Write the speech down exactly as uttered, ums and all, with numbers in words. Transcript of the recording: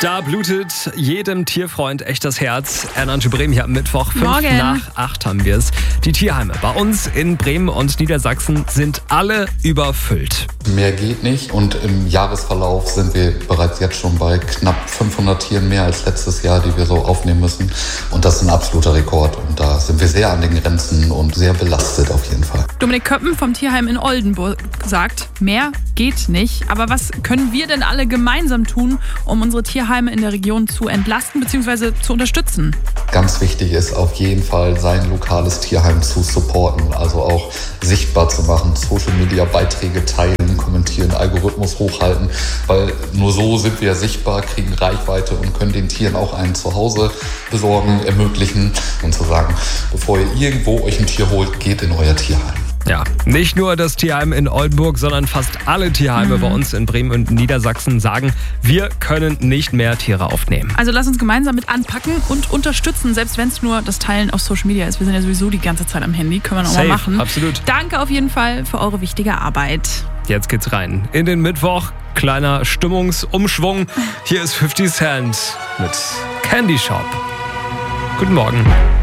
Da blutet jedem Tierfreund echt das Herz. Ernannt Bremen hier am Mittwoch. Fünf Morgen. nach acht haben wir es. Die Tierheime bei uns in Bremen und Niedersachsen sind alle überfüllt. Mehr geht nicht und im Jahresverlauf sind wir bereits jetzt schon bei knapp fünfhundert Tieren mehr als letztes Jahr, die wir so aufnehmen müssen. Und das ist ein absoluter Rekord und da sind wir sehr an den Grenzen und sehr belastet auf jeden Fall. Dominik Köppen vom Tierheim in Oldenburg sagt, mehr geht nicht. Aber was können wir denn alle gemeinsam tun, um unsere Tierheime in der Region zu entlasten bzw. zu unterstützen? Ganz wichtig ist auf jeden Fall, sein lokales Tierheim zu supporten, also auch sichtbar zu machen, Social-Media-Beiträge teilen, kommentieren, Algorithmus hochhalten, weil nur so sind wir sichtbar, kriegen Reichweite und können den Tieren auch ein Zuhause besorgen, ermöglichen und zu sagen, bevor ihr irgendwo euch ein Tier holt, geht in euer Tierheim. Ja, nicht nur das Tierheim in Oldenburg, sondern fast alle Tierheime mhm. bei uns in Bremen und Niedersachsen sagen, wir können nicht mehr Tiere aufnehmen. Also lass uns gemeinsam mit anpacken und unterstützen, selbst wenn es nur das Teilen auf Social Media ist. Wir sind ja sowieso die ganze Zeit am Handy, können wir noch Safe, mal machen. Absolut. Danke auf jeden Fall für eure wichtige Arbeit. Jetzt geht's rein in den Mittwoch. Kleiner Stimmungsumschwung. Hier ist fifty Cent mit Candy Shop. Guten Morgen.